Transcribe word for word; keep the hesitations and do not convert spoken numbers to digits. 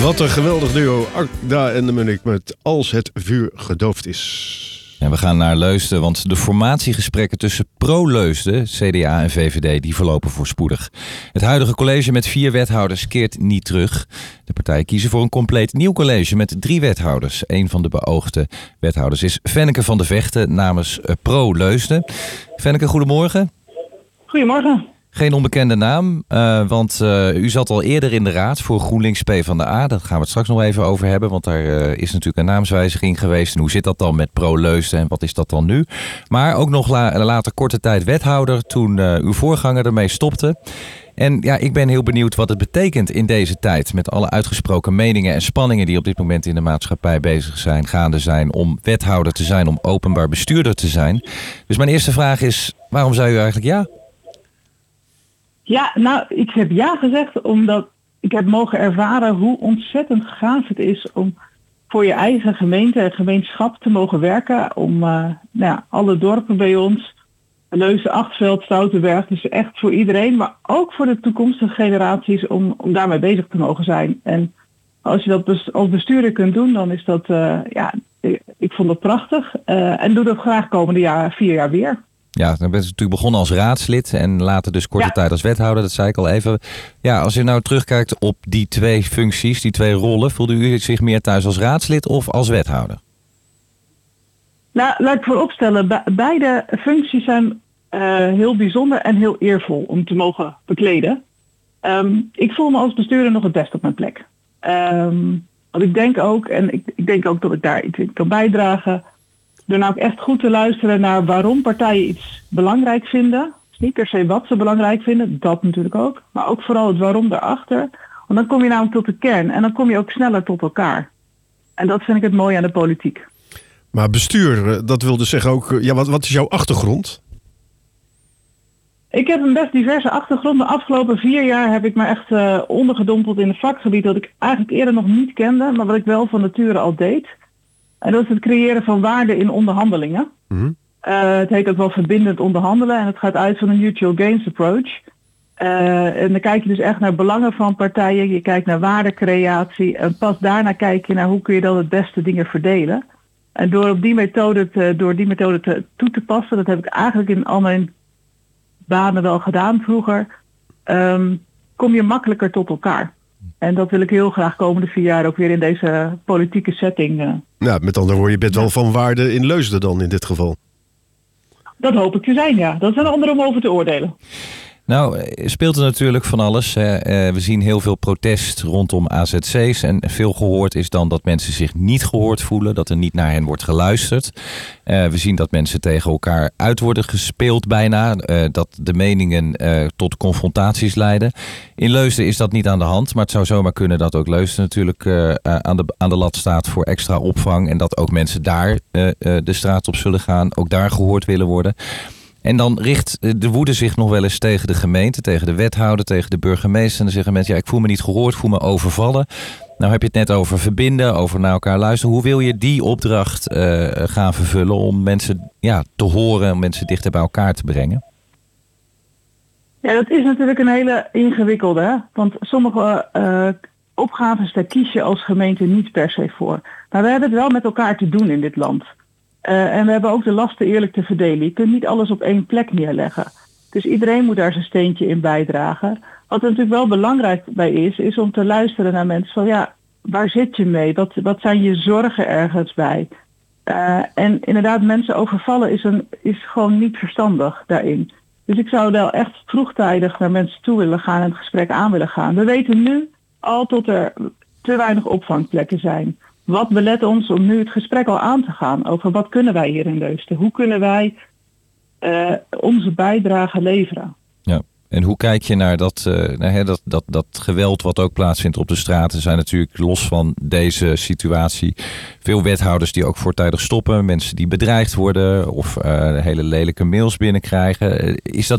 Wat een geweldig duo, Akda en de Munnik met Als het vuur gedoofd is. Ja, we gaan naar Leusden, want de formatiegesprekken tussen pro-Leusden, C D A en V V D, die verlopen voorspoedig. Het huidige college met vier wethouders keert niet terug. De partijen kiezen voor een compleet nieuw college met drie wethouders. Een van de beoogde wethouders is Fenneke van de Vechten namens pro-Leusden. Fenneke, goedemorgen. Goedemorgen. Geen onbekende naam, uh, want uh, u zat al eerder in de raad voor GroenLinks PvdA. Daar gaan we het straks nog even over hebben, want daar uh, is natuurlijk een naamswijziging geweest. En hoe zit dat dan met pro-Leusden en wat is dat dan nu? Maar ook nog la- later korte tijd wethouder toen uh, uw voorganger ermee stopte. En ja, ik ben heel benieuwd wat het betekent in deze tijd met alle uitgesproken meningen en spanningen die op dit moment in de maatschappij bezig zijn, gaande zijn om wethouder te zijn, om openbaar bestuurder te zijn. Dus mijn eerste vraag is, waarom zei u eigenlijk ja? Ja, nou, ik heb ja gezegd omdat ik heb mogen ervaren hoe ontzettend gaaf het is om voor je eigen gemeente en gemeenschap te mogen werken. Om uh, nou ja, alle dorpen bij ons, Leusden, Achterveld, Stoutenberg, dus echt voor iedereen, maar ook voor de toekomstige generaties om, om daarmee bezig te mogen zijn. En als je dat als bestuurder kunt doen, dan is dat, uh, ja, ik vond dat prachtig uh, en doe dat graag komende jaar, vier jaar weer. Ja, dan bent u natuurlijk begonnen als raadslid en later dus korte ja. tijd als wethouder, dat zei ik al even. Ja, als u nou terugkijkt op die twee functies, die twee rollen, voelde u zich meer thuis als raadslid of als wethouder? Nou, laat ik vooropstellen, be- beide functies zijn uh, heel bijzonder en heel eervol om te mogen bekleden. Um, ik voel me als bestuurder nog het best op mijn plek. Um, want ik denk ook, en ik, ik denk ook dat ik daar iets in kan bijdragen, door nou ook echt goed te luisteren naar waarom partijen iets belangrijk vinden. Dus niet per se wat ze belangrijk vinden, dat natuurlijk ook. Maar ook vooral het waarom daarachter. Want dan kom je namelijk tot de kern en dan kom je ook sneller tot elkaar. En dat vind ik het mooie aan de politiek. Maar bestuur, dat wil dus zeggen ook, ja, wat, wat is jouw achtergrond? Ik heb een best diverse achtergrond. De afgelopen vier jaar heb ik me echt uh, ondergedompeld in een vakgebied dat ik eigenlijk eerder nog niet kende, maar wat ik wel van nature al deed. En dat is het creëren van waarde in onderhandelingen. Mm-hmm. Uh, het heet ook wel verbindend onderhandelen en het gaat uit van een mutual gains approach. Uh, en dan kijk je dus echt naar belangen van partijen, je kijkt naar waardecreatie en pas daarna kijk je naar hoe kun je dan het beste dingen verdelen. En door op die methode te, door die methode te, toe te passen, dat heb ik eigenlijk in al mijn banen wel gedaan vroeger, um, kom je makkelijker tot elkaar. En dat wil ik heel graag komende vier jaar ook weer in deze politieke setting. Uh. Nou, met andere woorden, je bent wel van waarde in Leusden dan in dit geval. Dat hoop ik te zijn, ja. Dat is een ander om over te oordelen. Nou, speelt er natuurlijk van alles. Uh, we zien heel veel protest rondom A Z C's. En veel gehoord is dan dat mensen zich niet gehoord voelen. Dat er niet naar hen wordt geluisterd. Uh, we zien dat mensen tegen elkaar uit worden gespeeld bijna. Uh, dat de meningen uh, tot confrontaties leiden. In Leusden is dat niet aan de hand. Maar het zou zomaar kunnen dat ook Leusden natuurlijk uh, uh, aan, de, aan de lat staat voor extra opvang. En dat ook mensen daar uh, uh, de straat op zullen gaan. Ook daar gehoord willen worden. En dan richt de woede zich nog wel eens tegen de gemeente, tegen de wethouder, tegen de burgemeester. En dan zeggen mensen, ja, ik voel me niet gehoord, voel me overvallen. Nou heb je het net over verbinden, over naar elkaar luisteren. Hoe wil je die opdracht uh, gaan vervullen om mensen ja, te horen, om mensen dichter bij elkaar te brengen? Ja, dat is natuurlijk een hele ingewikkelde. Hè? Want sommige uh, opgaves, daar kies je als gemeente niet per se voor. Maar we hebben het wel met elkaar te doen in dit land. Uh, en we hebben ook de lasten eerlijk te verdelen. Je kunt niet alles op één plek neerleggen. Dus iedereen moet daar zijn steentje in bijdragen. Wat er natuurlijk wel belangrijk bij is, is om te luisteren naar mensen van ja, waar zit je mee? Wat, wat zijn je zorgen ergens bij? Uh, en inderdaad, mensen overvallen is, een, is gewoon niet verstandig daarin. Dus ik zou wel echt vroegtijdig naar mensen toe willen gaan en het gesprek aan willen gaan. We weten nu al tot er te weinig opvangplekken zijn. Wat belet ons om nu het gesprek al aan te gaan over wat kunnen wij hier in Leusden? Hoe kunnen wij uh, onze bijdrage leveren? Ja, en hoe kijk je naar dat, uh, naar, dat, dat, dat geweld wat ook plaatsvindt op de straten? Er zijn natuurlijk los van deze situatie veel wethouders die ook voortijdig stoppen. Mensen die bedreigd worden of uh, hele lelijke mails binnenkrijgen. Is dat